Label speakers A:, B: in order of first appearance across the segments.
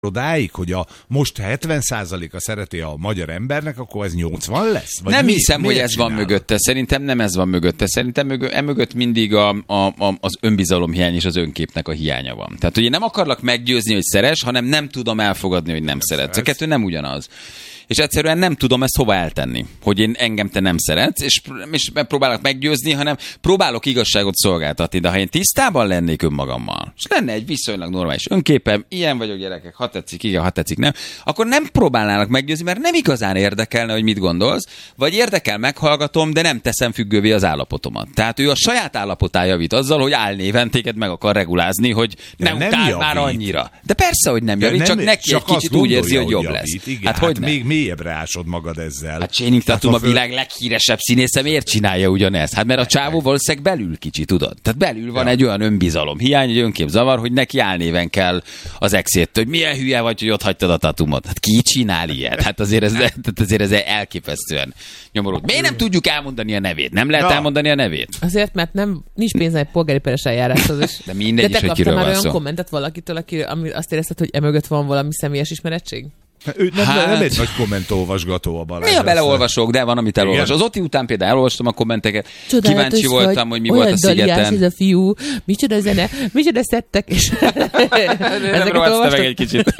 A: odáig, hogy a most 70%-a szereti a magyar embernek, akkor ez 80 lesz? Vagy
B: nem hiszem, hogy ez
A: csinálod?
B: van mögötte. Szerintem nem ez van mögötte. Szerintem mögött mindig az önbizalomhiány és az önképnek a hiánya van. Tehát, hogy én nem akarlak meggyőzni, hogy szeres, hanem nem tudom elfogadni, hogy nem szeretsz. A kettő nem ugyanaz. És egyszerűen nem tudom ezt hova eltenni, hogy engem te nem szeretsz, és próbálok meggyőzni, hanem próbálok igazságot szolgáltatni. De ha én tisztában lennék önmagammal, és lenne egy viszonylag normális önképem, ilyen vagyok gyerekek, ha tetszik, igen, ha tetszik, nem, akkor nem próbálnának meggyőzni, mert nem igazán érdekelne, hogy mit gondolsz, vagy érdekel, meghallgatom, de nem teszem függővé az állapotomat. Tehát ő a saját állapotán javít azzal, hogy álnéven téged meg akar regulázni, hogy ne utál már annyira. De persze, hogy nem javít, csak neki egy kicsit úgy érzi, hogy jobb lesz.
A: Igen, hát még mélyebbre ásod magad ezzel.
B: Hát Channing Tatum a világ leghíresebb színésze, miért csinálja ugyanezt? Hát mert a csávó valószínűleg belül kicsit, tudod. Tehát belül van egy olyan önbizalom hiány, egy önképzavar, hogy neki álnéven kell az exét, hogy milyen hülye vagy, hogy ott hagytad a Tatumot. Hát ki csinál ilyet? Hát azért ez elképesztően nyomorult. Miért nem tudjuk elmondani a nevét? Nem lehet elmondani a nevét?
C: Azért, mert nincs pénz egy polgári peres eljáráshoz.
B: De mindegy is, hogy kiről van szó.
C: De te kaptál már olyan kommentet valakitől, ami azt érezted, hogy emögött van valami személyes ismerettség?
A: Ő nem egy nagy kommentolvasgató a Balázs.
B: Néha beleolvasok, de van, amit elolvas. Az Oti után például elolvastam a kommenteket.
C: Csodálatos
B: kíváncsi voltam, hogy mi volt a szigeten.
C: Olyan daliás ez a fiú, micsoda zene, micsoda szettek, és
B: nem rohadsz te meg egy kicsit.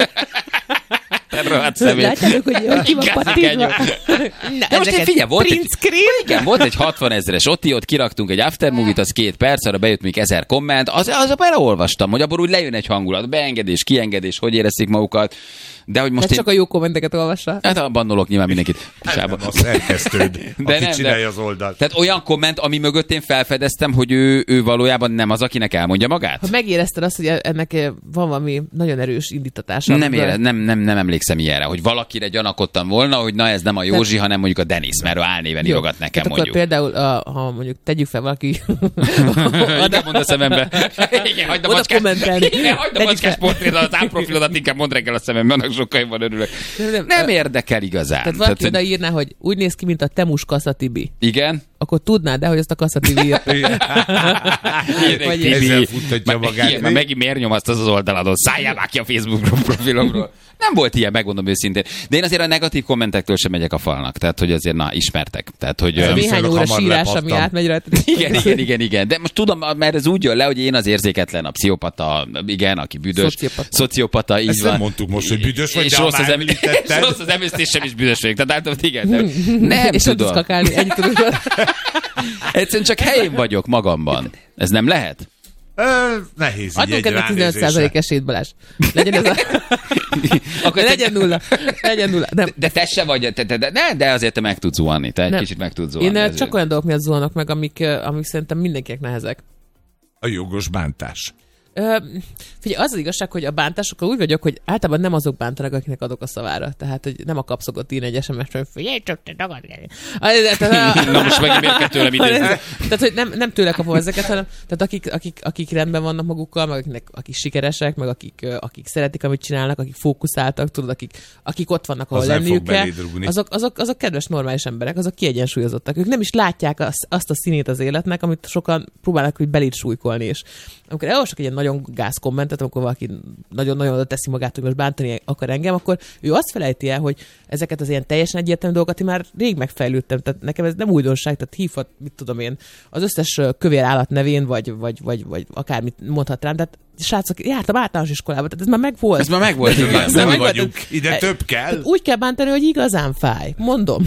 C: Látjátok, hogy ki van pattintva?
B: De most én figyelj, volt egy 60 000-es Oti, ott kiraktunk egy aftermovie-t, az 2 perc, arra bejött még 1000 komment, az beleolvastam, hogy abból úgy lejön egy hangulat, beengedés, kiengedés, hogy érezték magukat. De hogy most
C: csak a jó kommenteket olvassa.
B: Hát bannolok nyilván mindenkit.
A: Nem, a szerkesztőd, aki csinálja az oldalt.
B: Tehát olyan komment, ami mögött én felfedeztem, hogy ő valójában nem az, akinek elmondja magát.
C: Ha megérezted azt, hogy ennek van valami nagyon erős indítatása.
B: Nem emlékszem ilyenre, hogy valakire gyanakodtam volna, hogy na ez nem a Józsi, hanem mondjuk a Denis, mert ő álnéven írogat nekem,
C: mondjuk.
B: Akkor
C: például, ha mondjuk tegyük fel valaki...
B: Igen, mondd a szemembe. Igen, hagyd a macskás portrédat, az ámprofilodat inkább mondd reggel a szemembe, annak sokkal jobban örülök. Nem érdekel igazán.
C: Tehát valaki odaírná, hogy úgy néz ki, mint a Temus Kassa Tibi.
B: Igen.
C: Akkor tudnád, de hogy azt a Kassa Tibi írt.
A: Ezzel futtatja magát.
B: Már megint miért nyomaszt az oldaladon? Szálljál már ki a Facebook profilomról. Nem volt ilyen, megmondom őszintén. De én azért a negatív kommentektől sem megyek a falnak. Tehát, hogy azért, ismertek. Tehát, hogy...
C: Néhány óra sírás, ami átmegy rajta.
B: Igen. De most tudom, mert ez úgy jön le, hogy én az érzéketlen, a pszichopata, igen, aki büdös. Szociopata, így
A: ezt
B: van.
A: Nem mondtuk most, hogy büdös vagy,
B: és
A: de
B: rossz az emésztésem is büdös vagyok. Tehát általában igen. Nem
C: és
B: tudom.
C: És skakálni, ennyit tudod.
B: Egyszerűen csak helyén vagyok magamban. Ez nem lehet?
A: Nehéz.
C: Adjunk ennek 15% esélyt, Balázs. Legyen ez a... Akkor legyen nulla.
B: De te se vagy, de azért te meg tudsz zuhanni. Te egy kicsit meg tudsz zuhanni.
C: Én csak olyan dolgok miatt zuhanok meg, amik szerintem mindenkinek nehezek.
A: A jogos bántás.
C: Figyelj, az igazság, hogy a bántásokkal úgy vagyok, hogy általában nem azok bántanak, akiknek adok a szavára. Tehát, hogy nem a kapszokott írni egy SMS-t, hogy figyelj, csak te tagadj.
B: Na most megint miért kell tőlem idézni?
C: Tehát, hogy nem tőle kapom ezeket, hanem tehát akik rendben vannak magukkal, meg akik sikeresek, meg akik szeretik, amit csinálnak, akik fókuszáltak, tudod, akik ott vannak, ahol lenniük kell. Azok kedves, normális emberek, azok kiegyensúlyozottak. Ők nem is látják azt a színét az életnek, amit sokan próbálnak, hogy beléd súlykolni is. Amikor elolvasok egy ilyen nagyon gáz kommentet, amikor valaki nagyon-nagyon oda teszi magát, hogy most bántani akar engem, akkor ő azt felejti el, hogy ezeket az ilyen teljesen egyértelmű dolgokat én már rég megfejlődtem. Tehát nekem ez nem újdonság, tehát hívhat, mit tudom én, az összes kövér állat nevén, vagy akármit mondhat rám. Tehát srácok, jártam általános iskolába, tehát ez már megvolt.
B: Ez már megvolt, igen.
A: Nem vagyunk. Ide több kell.
C: Úgy kell bántani, hogy igazán fáj. Mondom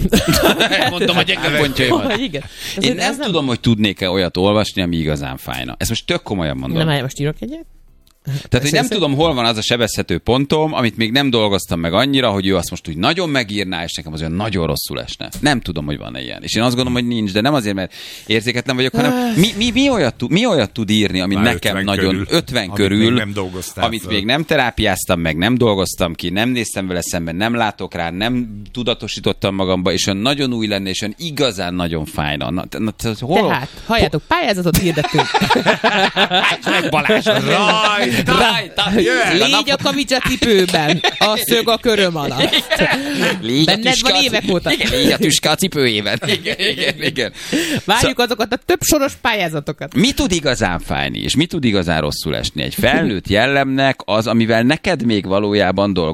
B: a gyenge pontjaimat. Én nem tudom, hogy tudnék-e olyat olvasni, ami igazán fájna. Ezt most tök komolyan mondom.
C: Nem, most írok egyet?
B: Tehát, hogy nem tudom, hol van az a sebezhető pontom, amit még nem dolgoztam meg annyira, hogy ő azt most úgy nagyon megírná, és nekem az olyan nagyon rosszul esne. Nem tudom, hogy van ilyen. És én azt gondolom, hogy nincs, de nem azért, mert érzéketlen vagyok, hanem mi olyat tud írni, ami nekem 50 körül, amit még nem terápiáztam meg, nem dolgoztam ki, nem néztem vele szemben, nem látok rá, nem tudatosítottam magamba, és olyan nagyon új lenne, és olyan igazán nagyon fájna.
C: Tehát, halljátok, pályázatot hirdetünk.
B: Balázs,
C: Légy a kamicsa cipőben, a szög a köröm alatt. Benned van évek óta.
B: Légy a tüske a cipőjében. Igen.
C: Várjuk azokat a több soros pályázatokat.
B: Mi tud igazán fájni, és mi tud igazán rosszul esni? Egy felnőtt jellemnek az, amivel neked még valójában dolgod